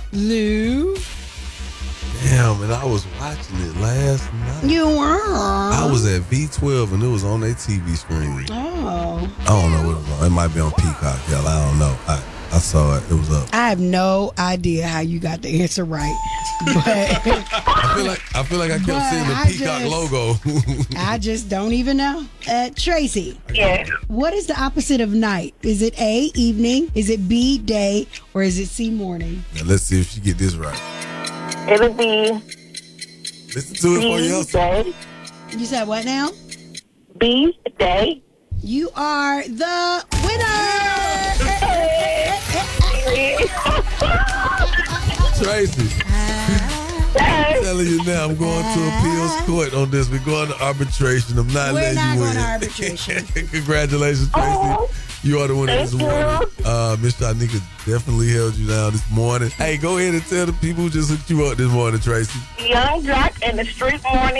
Lou. Damn, and I was watching it last night. You were. I was at V12 and it was on their TV screen. Oh. I don't know what it was on. It might be on Peacock, hell. I don't know. I saw it. It was up. I have no idea how you got the answer right, but I feel like I kept seeing the Peacock logo. I just don't even know. Tracy. Yeah. What is the opposite of night? Is it A, evening? Is it B, day? Or is it C, morning? Now let's see if she get this right. It would be Listen to it for you. day. You said what now? B, day. You are the winner. Tracy. I'm telling you now, I'm going to appeals court on this. We're going to arbitration. I'm not We're letting not you going win. to arbitration. Congratulations, Tracy. You are the winner this morning. Miss Shanika definitely held you down this morning. Hey, go ahead and tell the people who just hooked you up this morning, Tracy. Young Jock and the Street Morning.